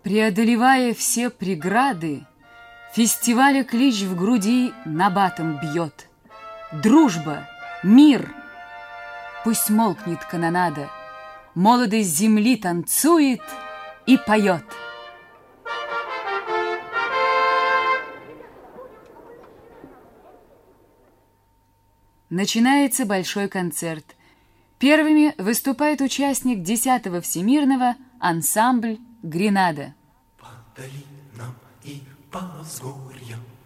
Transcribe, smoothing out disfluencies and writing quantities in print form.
Преодолевая все преграды, фестиваля клич в груди набатом бьет. Дружба, мир! Пусть молкнет канонада, молодость земли танцует и поет. Начинается большой концерт. Первыми выступает участник 10-го Всемирного ансамбль «Гренада». По долинам и по взгорьям